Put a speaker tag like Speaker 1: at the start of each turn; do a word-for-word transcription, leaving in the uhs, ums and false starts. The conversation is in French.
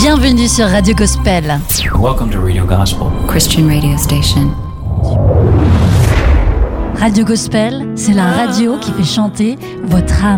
Speaker 1: Bienvenue sur Radio Gospel.
Speaker 2: Welcome to Radio Gospel,
Speaker 3: Christian radio station.
Speaker 1: Radio Gospel, c'est la radio qui fait chanter votre âme.